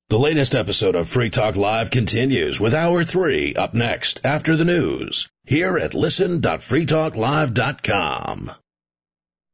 The latest episode of Free Talk Live continues with Hour 3 up next after the news here at listen.freetalklive.com.